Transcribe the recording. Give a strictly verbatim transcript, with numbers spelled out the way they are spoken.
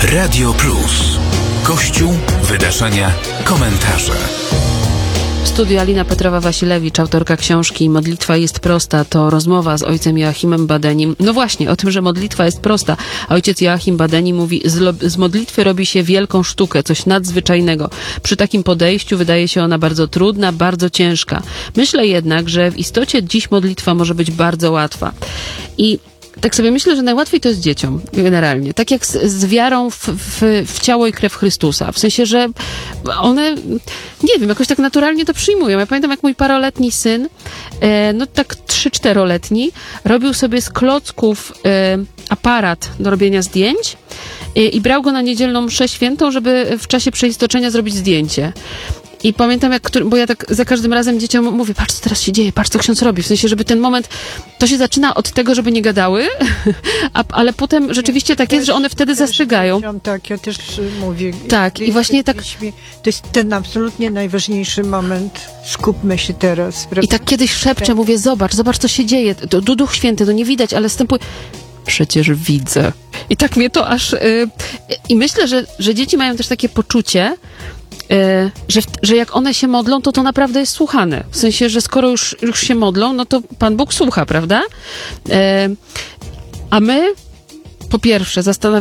Radio Plus. Kościół, wydarzenia, komentarze. W studiu Alina Petrowa-Wasilewicz, autorka książki Modlitwa jest prosta. To rozmowa z ojcem Joachimem Badenim. No właśnie, o tym, że modlitwa jest prosta. Ojciec Joachim Badeni mówi, z, lo- z modlitwy robi się wielką sztukę, coś nadzwyczajnego. Przy takim podejściu wydaje się ona bardzo trudna, bardzo ciężka. Myślę jednak, że w istocie dziś modlitwa może być bardzo łatwa. I tak sobie myślę, że najłatwiej to jest dzieciom, generalnie. Tak jak z, z wiarą w, w, w ciało i krew Chrystusa. W sensie, że one, nie wiem, jakoś tak naturalnie to przyjmują. Ja pamiętam, jak mój paroletni syn, e, no tak trzy-czteroletni, robił sobie z klocków e, aparat do robienia zdjęć e, i brał go na niedzielną mszę świętą, żeby w czasie przeistoczenia zrobić zdjęcie. I pamiętam, jak, bo ja tak za każdym razem dzieciom mówię, patrz, co teraz się dzieje, patrz, co ksiądz robi. W sensie, żeby ten moment, to się zaczyna od tego, żeby nie gadały, a, ale potem rzeczywiście tak jest, że one wtedy zastrzegają. Tak, ja też mówię. Tak, i właśnie tak. To jest ten absolutnie najważniejszy moment. Skupmy się teraz. I tak kiedyś szepczę, mówię, zobacz, zobacz, co się dzieje. To, to Duch Święty, to nie widać, ale wstępuje. Przecież widzę. I tak mnie to aż... Yy, I myślę, że, że dzieci mają też takie poczucie, Yy, że, w, że jak one się modlą, to to naprawdę jest słuchane. W sensie, że skoro już, już się modlą, no to Pan Bóg słucha, prawda? Yy, a my, po pierwsze, zastanawiamy